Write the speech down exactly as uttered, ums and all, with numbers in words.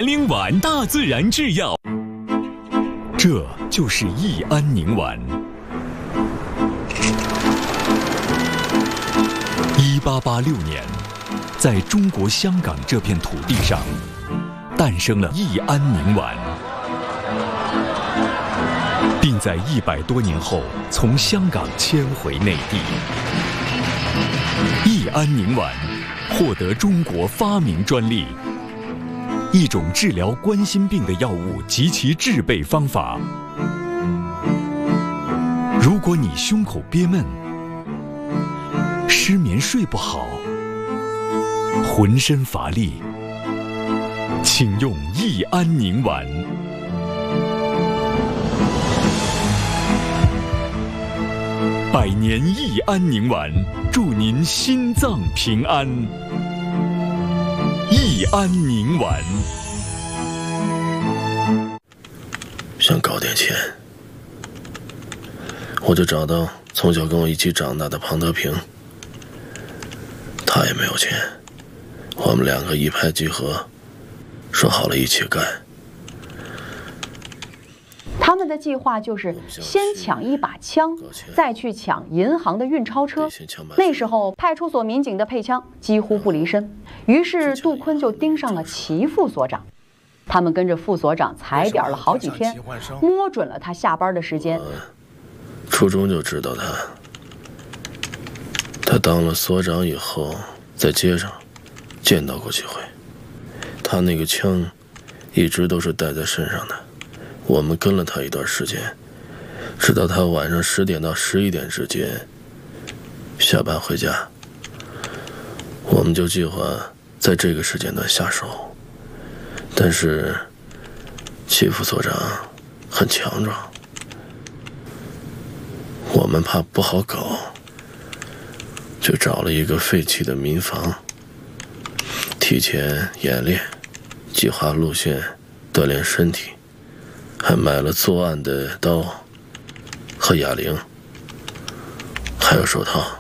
宁丸，大自然制药。这就是益安宁丸。一八八六年，在中国香港这片土地上，诞生了益安宁丸，并在一百多年后从香港迁回内地。益安宁丸获得中国发明专利，一种治疗冠心病的药物及其制备方法。如果你胸口憋闷、失眠睡不好、浑身乏力，请用益安宁丸。百年益安宁丸，祝您心脏平安。益安宁丸。 想搞点钱，我就找到从小跟我一起长大的庞德平。他也没有钱，我们两个一拍即合，说好了一起干。 他们的计划就是先抢一把枪，再去抢银行的运钞车。那时候派出所民警的配枪几乎不离身，于是杜坤就盯上了齐副所长。他们跟着副所长踩点了好几天，摸准了他下班的时间。 初中就知道他，他当了所长以后，在街上见到过几回。他那个枪一直都是带在身上的。我们跟了他一段时间，直到他晚上十点到十一点之间下班回家，我们就计划在这个时间段下手。但是齐副所长很强壮，我们怕不好搞，就找了一个废弃的民房，提前演练，计划路线，锻炼身体，还买了作案的刀和哑铃，还有手套。